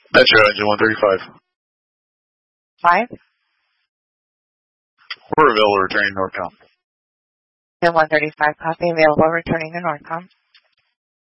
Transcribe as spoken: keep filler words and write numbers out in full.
Metro engine one thirty-five. Five. We're available returning Northcom. Then one thirty-five, copy, available, returning to Northcom.